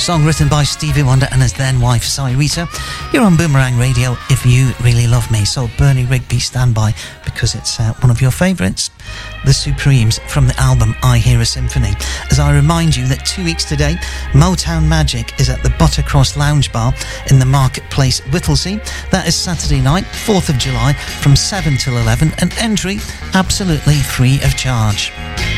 song written by Stevie Wonder and his then wife, Cyrita. You're on Boomerang Radio, If You Really Love Me. So Bernie Rigby, stand by, because it's one of your favourites. The Supremes from the album I Hear a Symphony. As I remind you that 2 weeks today, Motown Magic is at the Buttercross Lounge Bar in the Marketplace, Whittlesea. That is Saturday night, 4th of July, from 7 till 11, and entry absolutely free of charge.